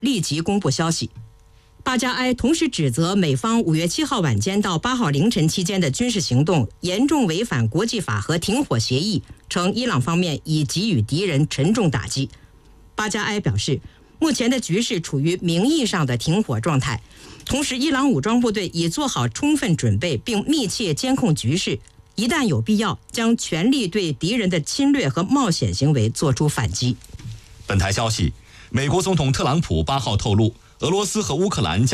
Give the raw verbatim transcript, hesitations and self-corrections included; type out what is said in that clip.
立即公布消息。巴加埃同时指责美方五月七号晚间到八号凌晨期间的军事行动严重违反国际法和停火协议，称伊朗方面已给予敌人沉重打击。巴加埃表示，目前的局势处于名义上的停火状态，同时伊朗武装部队已做好充分准备，并密切监控局势，一旦有必要，将全力对敌人的侵略和冒险行为作出反击。 本台消息，美国总统特朗普八号透露，俄罗斯和乌克兰将